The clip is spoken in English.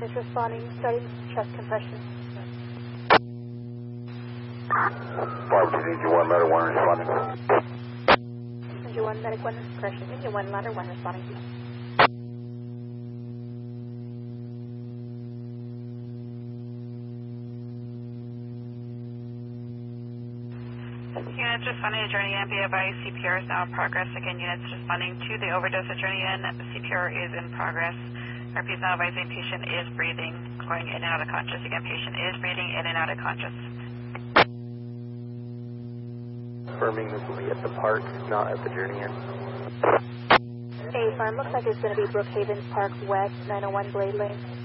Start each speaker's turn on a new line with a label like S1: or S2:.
S1: Is responding, starting chest compression.
S2: 5 Engine 1, ladder 1 responding.
S1: Engine 1, medic 1 compression. Engine 1, ladder 1 responding.
S3: Units responding to journey in, be advised CPR is now in progress. Again, units responding to the overdose of journey in, CPR is in progress. Repeat, now advising patient is breathing, going in and out of conscious. Again, patient is breathing in and out of conscious.
S4: Confirming this will be at the park, not at the journey in.
S1: A farm looks like it's going to be Brookhaven Park West, 901 Blade Lane.